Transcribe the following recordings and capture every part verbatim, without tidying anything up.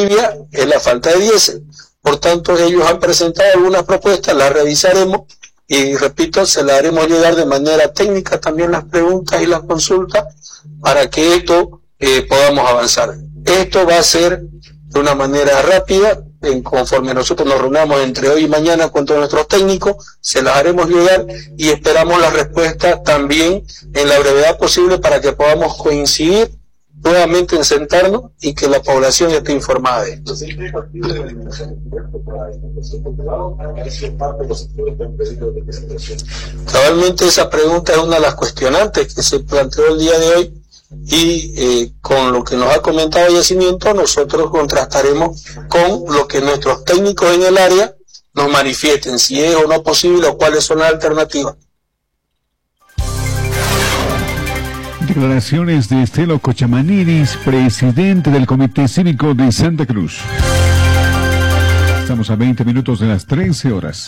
Bolivia es la falta de diésel. Por tanto, ellos han presentado algunas propuestas, las revisaremos y, repito, se las haremos llegar de manera técnica también las preguntas y las consultas para que esto eh, podamos avanzar. Esto va a ser de una manera rápida, en, conforme nosotros nos reunamos entre hoy y mañana con todos nuestros técnicos, se las haremos llegar y esperamos la respuesta también en la brevedad posible para que podamos coincidir nuevamente en sentarnos y que la población esté informada de esto. Cabalmente esa pregunta es una de las cuestionantes que se planteó el día de hoy y eh, con lo que nos ha comentado Yacimiento nosotros contrastaremos con lo que nuestros técnicos en el área nos manifiesten, si es o no posible o cuáles son las alternativas. Declaraciones de Estelo Cochamaniris, presidente del Comité Cívico de Santa Cruz. Estamos a veinte minutos de las trece horas.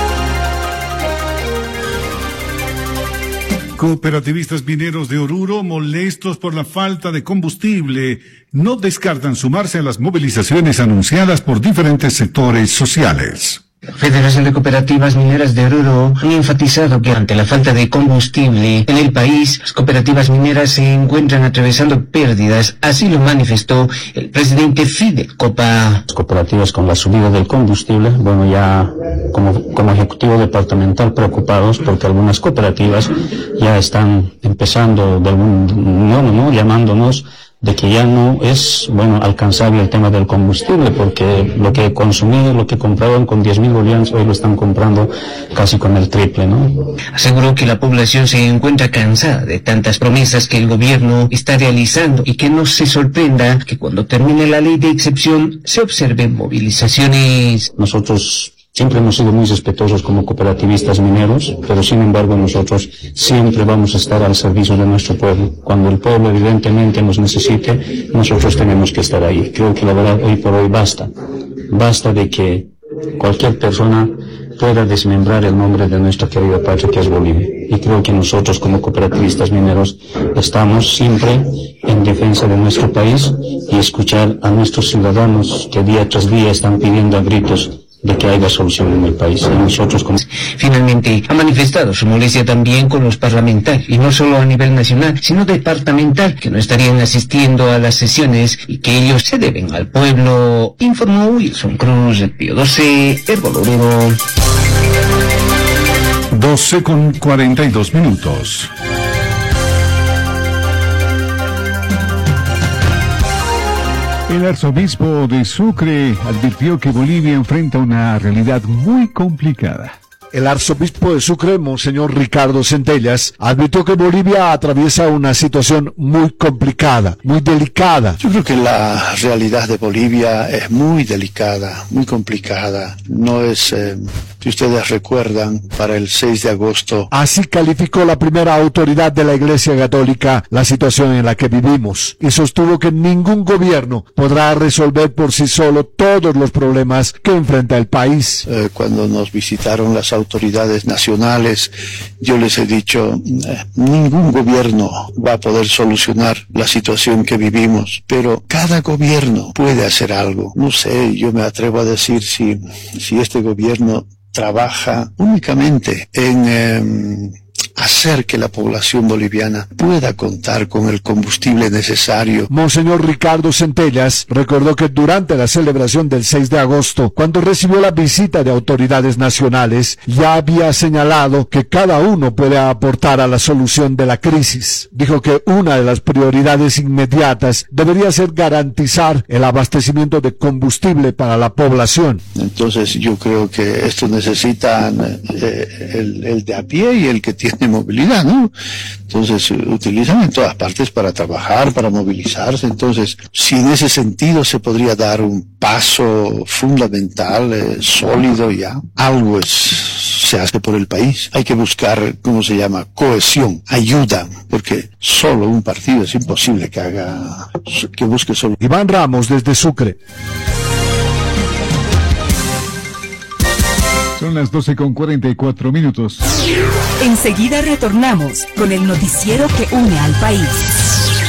Cooperativistas mineros de Oruro, molestos por la falta de combustible, no descartan sumarse a las movilizaciones anunciadas por diferentes sectores sociales. La Federación de Cooperativas Mineras de Oruro ha enfatizado que ante la falta de combustible en el país, las cooperativas mineras se encuentran atravesando pérdidas. Así lo manifestó el presidente Fidel Copa. Las cooperativas con la subida del combustible, bueno, ya como, como ejecutivo departamental preocupados porque algunas cooperativas ya están empezando de algún modo, ¿no?, llamándonos de que ya no es, bueno, alcanzable el tema del combustible, porque lo que consumían, lo que compraban con diez mil bolivianos, hoy lo están comprando casi con el triple, ¿no? Aseguró que la población se encuentra cansada de tantas promesas que el gobierno está realizando y que no se sorprenda que cuando termine la ley de excepción se observen movilizaciones. Nosotros siempre hemos sido muy respetuosos como cooperativistas mineros, pero sin embargo nosotros siempre vamos a estar al servicio de nuestro pueblo. Cuando el pueblo evidentemente nos necesite, nosotros tenemos que estar ahí. Creo que la verdad hoy por hoy basta. Basta de que cualquier persona pueda desmembrar el nombre de nuestra querida patria que es Bolivia. Y creo que nosotros como cooperativistas mineros estamos siempre en defensa de nuestro país y escuchar a nuestros ciudadanos que día tras día están pidiendo a gritos de que haya solución en el país. Y nosotros como... Finalmente, ha manifestado su molestia también con los parlamentarios, y no solo a nivel nacional, sino departamental, que no estarían asistiendo a las sesiones y que ellos se deben al pueblo, informó Wilson Cruz, el Pío doce, Herbolorero. doce con cuarenta y dos minutos. El arzobispo de Sucre advirtió que Bolivia enfrenta una realidad muy complicada. El arzobispo de Sucre, Monseñor Ricardo Centellas, advirtió que Bolivia atraviesa una situación muy complicada, muy delicada. Yo creo que la realidad de Bolivia es muy delicada, muy complicada. No es, eh, si ustedes recuerdan, para el seis de agosto. Así calificó la primera autoridad de la Iglesia Católica la situación en la que vivimos y sostuvo que ningún gobierno podrá resolver por sí solo todos los problemas que enfrenta el país. Eh, cuando nos visitaron las autoridades nacionales, yo les he dicho, eh, ningún gobierno va a poder solucionar la situación que vivimos, pero cada gobierno puede hacer algo. No sé, yo me atrevo a decir si, si este gobierno trabaja únicamente en eh, hacer que la población boliviana pueda contar con el combustible necesario. Monseñor Ricardo Centellas recordó que durante la celebración del seis de agosto, cuando recibió la visita de autoridades nacionales, ya había señalado que cada uno puede aportar a la solución de la crisis. Dijo que una de las prioridades inmediatas debería ser garantizar el abastecimiento de combustible para la población. Entonces yo creo que esto necesita eh, el, el de a pie y el que tiene movilidad, ¿no? Entonces utilizan en todas partes para trabajar, para movilizarse. Entonces, si en ese sentido se podría dar un paso fundamental, eh, sólido ya, algo es, se hace por el país. Hay que buscar, ¿cómo se llama? Cohesión, ayuda, porque solo un partido es imposible que haga, que busque solo. Iván Ramos desde Sucre. Son las doce con cuarenta y cuatro minutos. Enseguida retornamos con el noticiero que une al país.